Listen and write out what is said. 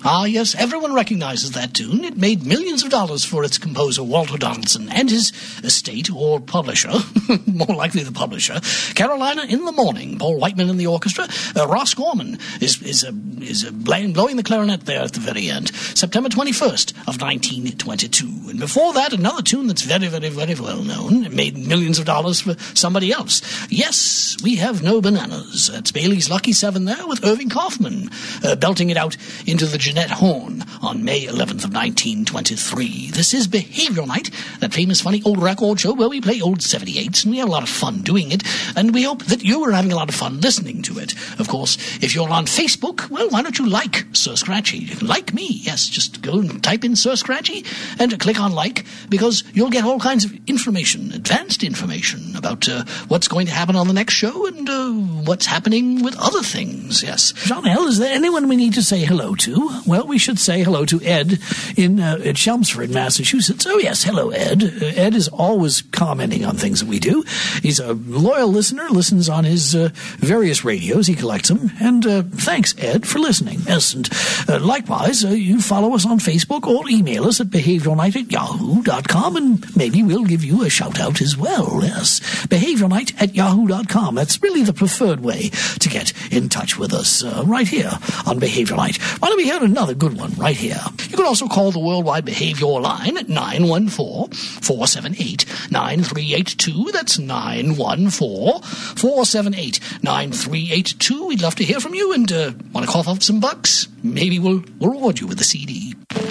Ah, yes, everyone recognizes that tune. It made millions of dollars for its composer, Walter Donaldson, and his estate, or publisher, more likely the publisher. Carolina in the Morning, Paul Whiteman in the orchestra. Ross Gorman is blowing the clarinet there at the very end. September 21st of 1922. And before that, another tune that's very, very, very well known. It made millions of dollars for somebody else. Yes, We Have No Bananas. That's Bailey's Lucky Seven there with Irving Kaufman, belting it out into the Jeanette Horn on May 11th of 1923. This is Behavioral Night, that famous funny old record show where we play old 78s, and we have a lot of fun doing it, and we hope that you are having a lot of fun listening to it. Of course, if you're on Facebook, well, why don't you like Sir Scratchy? You can like me, yes, just go and type in Sir Scratchy and click on like, because you'll get all kinds of information, advanced information about what's going to happen on the next show and what's happening with other things, yes. John L., is there anyone we need to say hello to? Well, we should say hello to Ed at Chelmsford, Massachusetts. Oh, yes, hello, Ed. Ed is always commenting on things that we do. He's a loyal listener, listens on his various radios. He collects them. And thanks, Ed, for listening. Yes, and likewise, you follow us on Facebook or email us at behavioralnight@yahoo.com, and maybe we'll give you a shout-out as well. Yes, behavioralnight@yahoo.com. That's really the preferred way to get in touch with us right here on Behavioral Night. Why don't we hear another good one right here? You can also call the Worldwide Behavior line at 914-478-9382. That's 914-478-9382. We'd love to hear from you, and want to cough up some bucks? Maybe we'll reward you with a CD.